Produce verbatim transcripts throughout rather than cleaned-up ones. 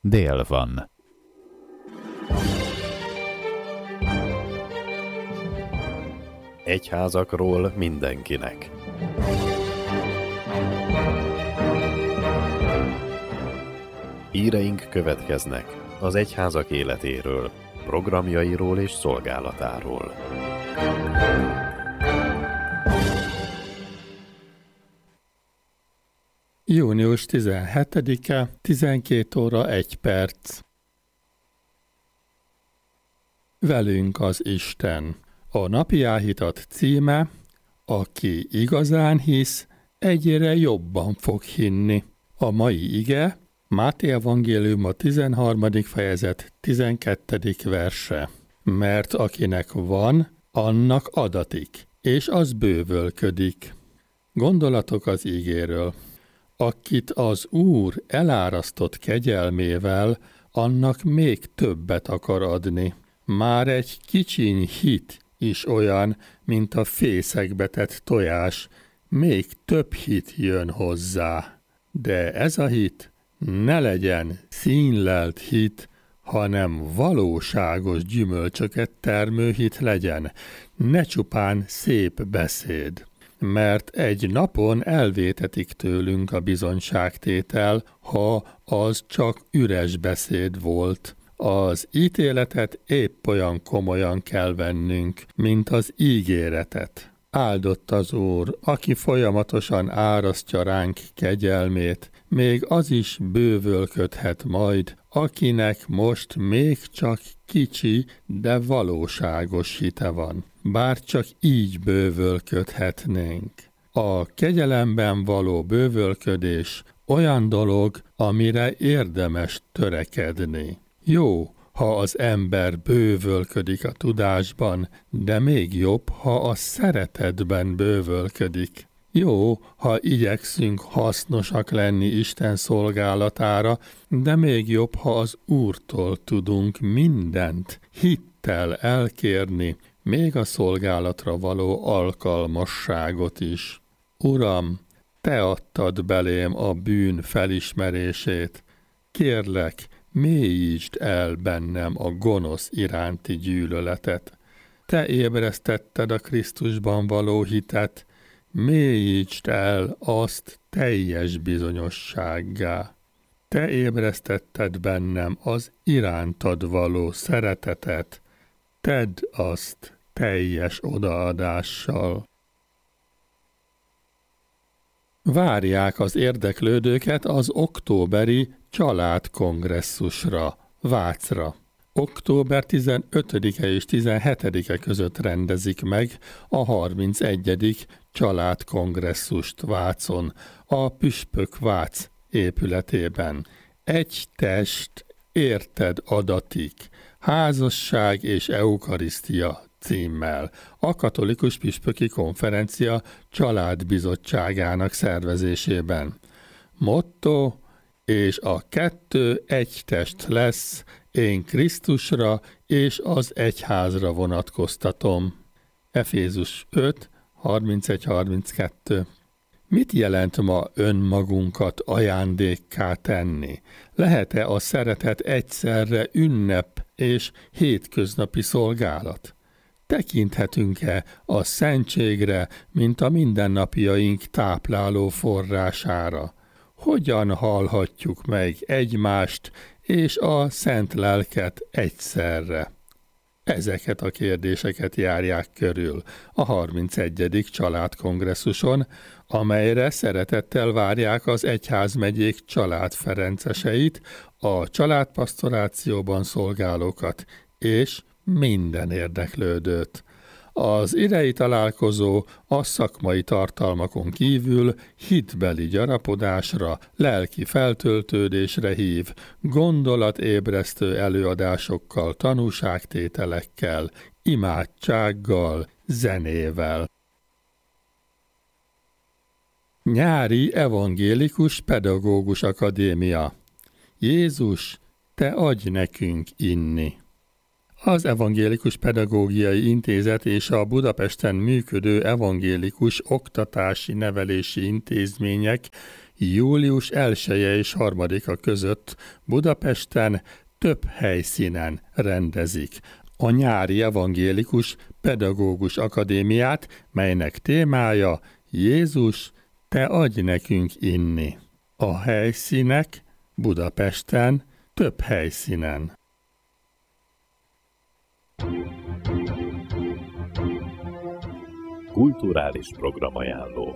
dél van. Egyházakról mindenkinek. Híreink következnek az egyházak életéről, programjairól és szolgálatáról. június tizenhetedike, tizenkét óra egy perc. Velünk az Isten. A napi áhítat címe: Aki igazán hisz, egyre jobban fog hinni. A mai ige Máté evangélium a tizenharmadik fejezet tizenkettedik verse. Mert akinek van, annak adatik, és az bővölködik. Gondolatok az igéről. Akit az Úr elárasztott kegyelmével, annak még többet akar adni. Már egy kicsiny hit is olyan, mint a fészekbe tett tojás, még több hit jön hozzá. De ez a hit ne legyen színlelt hit, hanem valóságos gyümölcsöket termő hit legyen, ne csupán szép beszéd. Mert egy napon elvétetik tőlünk a bizonyságtétel, ha az csak üres beszéd volt. Az ítéletet épp olyan komolyan kell vennünk, mint az ígéretet. Áldott az Úr, aki folyamatosan árasztja ránk kegyelmét, még az is bővölködhet majd, akinek most még csak kicsi, de valóságos hite van. Bár csak így bővölködhetnénk. A kegyelemben való bővölködés olyan dolog, amire érdemes törekedni. Jó, ha az ember bővölködik a tudásban, de még jobb, ha a szeretetben bővölködik. Jó, ha igyekszünk hasznosak lenni Isten szolgálatára, de még jobb, ha az Úrtól tudunk mindent hittel elkérni, még a szolgálatra való alkalmasságot is. Uram, Te adtad belém a bűn felismerését. Kérlek, mélyítsd el bennem a gonosz iránti gyűlöletet. Te ébresztetted a Krisztusban való hitet, mélyítsd el azt teljes bizonyossággá. Te ébresztetted bennem az irántad való szeretetet, tedd azt teljes odaadással. Várják az érdeklődőket az októberi családkongresszusra, Vácra. október tizenötödike és tizenhetedike között rendezik meg a harmincegyedik családkongresszust Vácon, a Püspök Vác épületében. Egy test, érted adatik, házasság és eukarisztia címmel a Katolikus Püspöki Konferencia családbizottságának szervezésében. Motto: és a kettő egy test lesz, én Krisztusra és az egyházra vonatkoztatom. Efézus öt, harmincegy harminckettő. Mit jelent ma önmagunkat ajándékká tenni? Lehet-e a szeretet egyszerre ünnep és hétköznapi szolgálat? Tekinthetünk-e a szentségre, mint a mindennapjaink tápláló forrására? Hogyan hallhatjuk meg egymást és a Szent Lelket egyszerre? Ezeket a kérdéseket járják körül a harmincegyedik családkongresszuson, amelyre szeretettel várják az egyházmegyék családferenceseit, a családpastorációban szolgálókat és minden érdeklődőt. Az idei találkozó a szakmai tartalmakon kívül hitbeli gyarapodásra, lelki feltöltődésre hív, gondolatébresztő előadásokkal, tanúságtételekkel, imádsággal, zenével. Nyári Evangélikus Pedagógus Akadémia. Jézus, Te adj nekünk inni! Az Evangélikus Pedagógiai Intézet és a Budapesten működő evangélikus oktatási nevelési intézmények július elseje és harmadika között Budapesten több helyszínen rendezik a nyári evangélikus pedagógus akadémiát, melynek témája Jézus, te adj nekünk inni. A helyszínek Budapesten több helyszínen. Kulturális programajánló.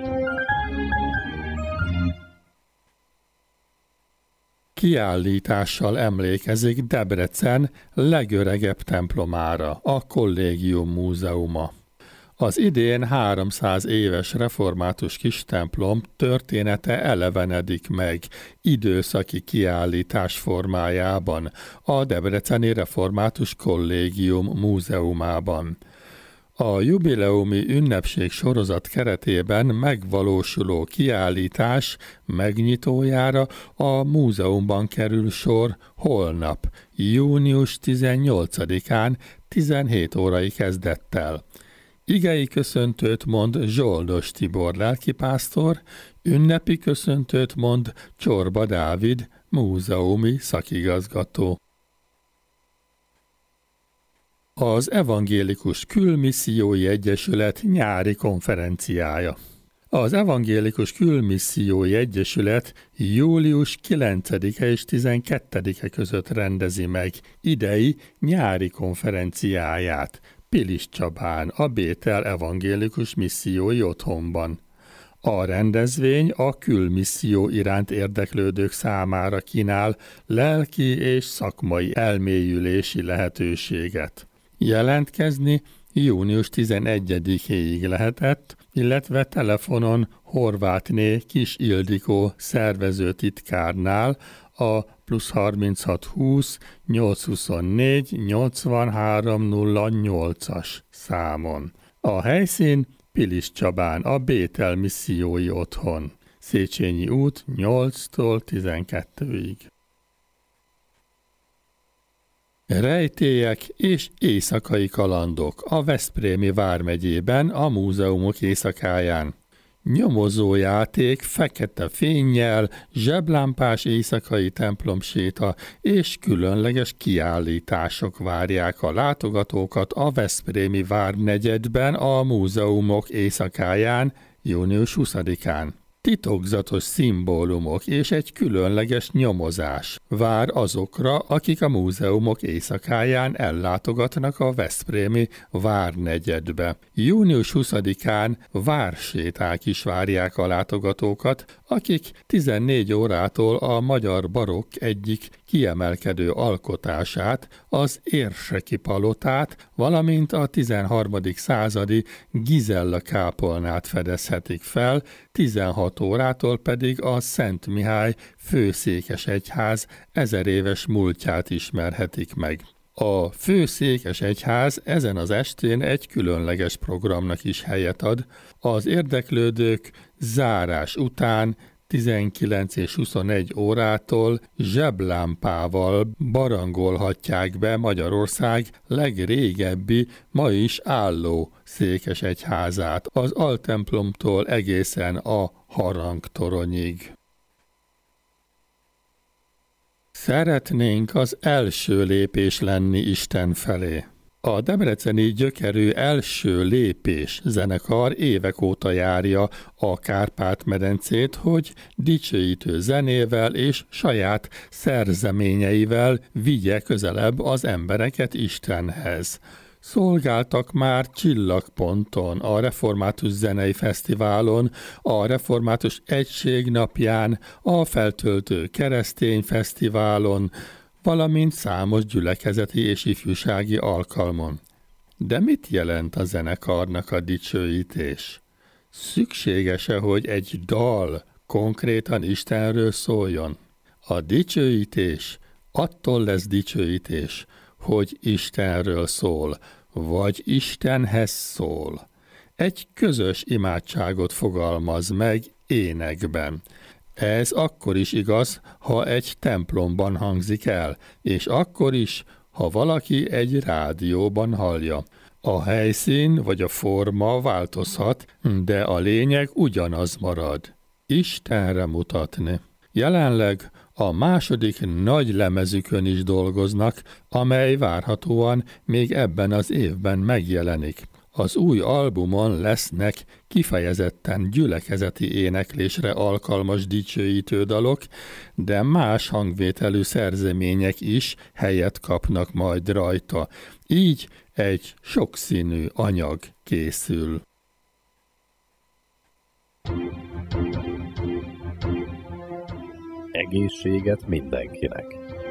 Kiállítással emlékezik Debrecen legöregebb templomára, a Kollégium Múzeuma. Az idén háromszáz éves református kistemplom története elevenedik meg időszaki kiállítás formájában a Debreceni Református Kollégium Múzeumában. A jubileumi ünnepség sorozat keretében megvalósuló kiállítás megnyitójára a múzeumban kerül sor holnap, június tizennyolcadikán tizenhét órai kezdettel. Igei köszöntőt mond Zsoldos Tibor lelkipásztor, ünnepi köszöntőt mond Csorba Dávid, múzeumi szakigazgató. Az Evangélikus Külmissziói Egyesület nyári konferenciája. Az Evangélikus Külmissziói Egyesület július kilencedike és tizenkettedike között rendezi meg idei nyári konferenciáját Pilis Csabán, a Bétel Evangélikus Missziói Otthonban. A rendezvény a külmisszió iránt érdeklődők számára kínál lelki és szakmai elmélyülési lehetőséget. Jelentkezni június tizenegyedikéig lehetett, illetve telefonon Horvátné Kis Ildikó szervezőtitkárnál a plusz harminchat húsz nyolcszázhuszonnégy nyolcvanhárom nulla nyolcas számon. A helyszín Pilis Csabán, a Bétel Missziói Otthon. Széchenyi út nyolctól tizenkettőig. Rejtélyek és éjszakai kalandok a Veszprémi vármegyében a múzeumok éjszakáján. Nyomozójáték fekete fénnyel, zseblámpás éjszakai templomséta és különleges kiállítások várják a látogatókat a Veszprémi várnegyedben a múzeumok éjszakáján, június huszadikán. Titokzatos szimbólumok és egy különleges nyomozás vár azokra, akik a múzeumok éjszakáján ellátogatnak a veszprémi várnegyedbe. június huszadikán várséták is várják a látogatókat, akik tizennégy órától a magyar barokk egyik kiemelkedő alkotását, az Érseki palotát, valamint a tizenharmadik századi Gizella kápolnát fedezhetik fel, tizenhat órától pedig a Szent Mihály főszékesegyház ezer éves múltját ismerhetik meg. A főszékesegyház ezen az estén egy különleges programnak is helyet ad. Az érdeklődők zárás után tizenkilenc és huszonegy órától zseblámpával barangolhatják be Magyarország legrégebbi, ma is álló székesegyházát, az altemplomtól egészen a harangtoronyig. Szeretnénk az első lépés lenni Isten felé. A debreceni gyökerű Első Lépés zenekar évek óta járja a Kárpát-medencét, hogy dicsőítő zenével és saját szerzeményeivel vigye közelebb az embereket Istenhez. Szolgáltak már Csillagponton, a Református Zenei Fesztiválon, a Református Egység napján, a Feltöltő Keresztény Fesztiválon, valamint számos gyülekezeti és ifjúsági alkalmon. De mit jelent a zenekarnak a dicsőítés? Szükséges-e, hogy egy dal konkrétan Istenről szóljon? A dicsőítés attól lesz dicsőítés, hogy Istenről szól, vagy Istenhez szól. Egy közös imádságot fogalmaz meg énekben. Ez akkor is igaz, ha egy templomban hangzik el, és akkor is, ha valaki egy rádióban hallja. A helyszín vagy a forma változhat, de a lényeg ugyanaz marad. Istenre mutatni. Jelenleg a második nagy lemezükön is dolgoznak, amely várhatóan még ebben az évben megjelenik. Az új albumon lesznek kifejezetten gyülekezeti éneklésre alkalmas dicsőítő dalok, de más hangvételű szerzemények is helyet kapnak majd rajta. Így egy sokszínű anyag készül. Egészséget mindenkinek!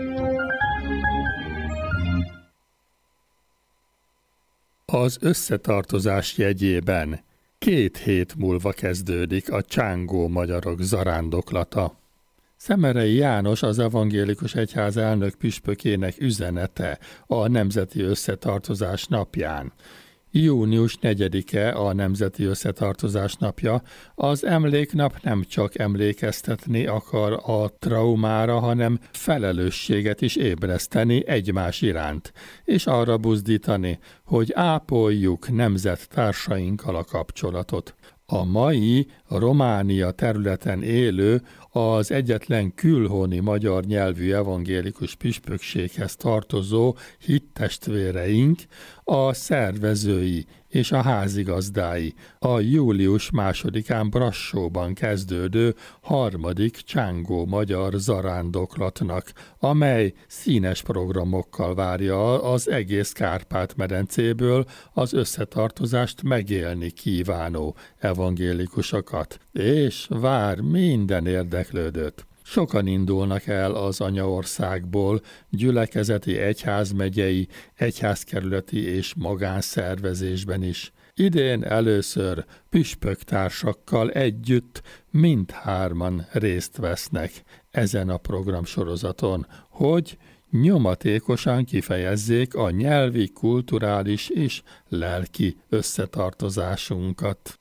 Az összetartozás jegyében két hét múlva kezdődik a csángó magyarok zarándoklata. Szemerei János, az evangélikus egyház elnök püspökének üzenete a Nemzeti Összetartozás napján. június negyedike a Nemzeti Összetartozás napja. Az emléknap nem csak emlékeztetni akar a traumára, hanem felelősséget is ébreszteni egymás iránt, és arra buzdítani, hogy ápoljuk nemzettársainkkal a kapcsolatot. A mai Románia területen élő, az egyetlen külhoni magyar nyelvű evangélikus püspökséghez tartozó hittestvéreink, a szervezői és a házigazdái a július másodikán Brassóban kezdődő harmadik csángó magyar zarándoklatnak, amely színes programokkal várja az egész Kárpát-medencéből az összetartozást megélni kívánó evangélikusokat, és vár minden érdeklődőt. Sokan indulnak el az anyaországból, gyülekezeti, egyházmegyei, egyházkerületi és magánszervezésben is. Idén először püspöktársakkal együtt mindhárman részt vesznek ezen a programsorozaton, hogy nyomatékosan kifejezzék a nyelvi, kulturális és lelki összetartozásunkat.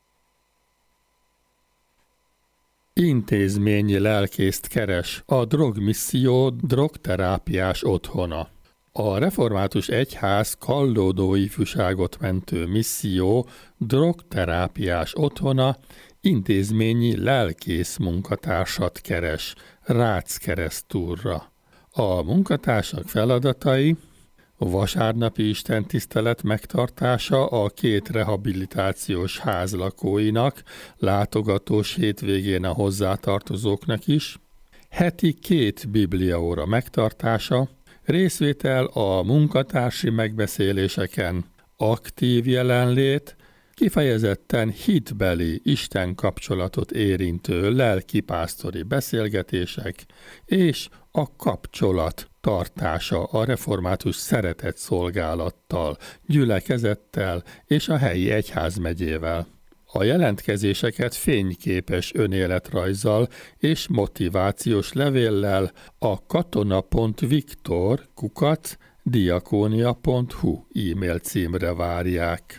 Intézményi lelkészt keres a Drogmisszió drogterápiás otthona. A Református Egyház Kallódó ifjúságot mentő misszió drogterápiás otthona intézményi lelkész munkatársat keres Rácz-keresztúrra. A munkatársak feladatai: vasárnapi istentisztelet megtartása a két rehabilitációs ház lakóinak, látogatós hétvégén a hozzátartozóknak is, heti két bibliaóra megtartása, részvétel a munkatársi megbeszéléseken, aktív jelenlét, kifejezetten hitbeli Isten kapcsolatot érintő lelkipásztori beszélgetések és a kapcsolat tartása a református szeretett szolgálattal, gyülekezettel és a helyi egyházmegyével. A jelentkezéseket fényképes önéletrajzzal és motivációs levéllel a katona.viktor kukac diakónia pont hu e-mail címre várják.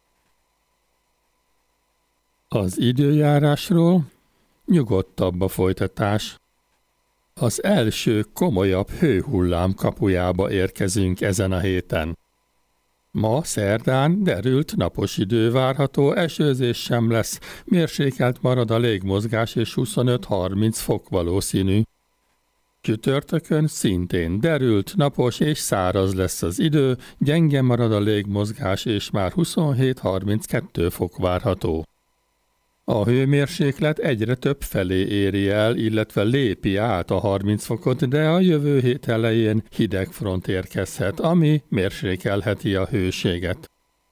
Az időjárásról: nyugodtabb a folytatás. Az első komolyabb hőhullám kapujába érkezünk ezen a héten. Ma szerdán derült napos idő várható, esőzés sem lesz, mérsékelt marad a légmozgás és huszonöt-harminc fok valószínű. Csütörtökön szintén derült, napos és száraz lesz az idő, gyenge marad a légmozgás és már huszonhét-harminckettő fok várható. A hőmérséklet egyre több felé éri el, illetve lépi át a harminc fokot, de a jövő hét elején hideg front érkezhet, ami mérsékelheti a hőséget.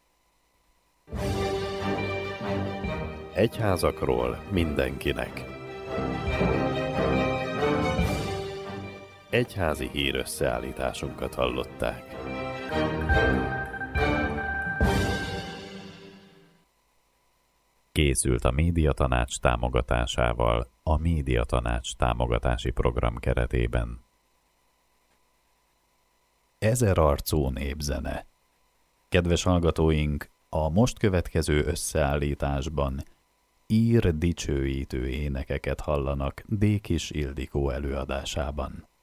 Egyházakról mindenkinek. Egyházi hírösszeállításunkat hallották. Készült a Médiatanács támogatásával a Médiatanács támogatási program keretében. Ezerarcú népzene. Kedves hallgatóink, a most következő összeállításban ír dicsőítő énekeket hallanak Dékis Ildikó előadásában.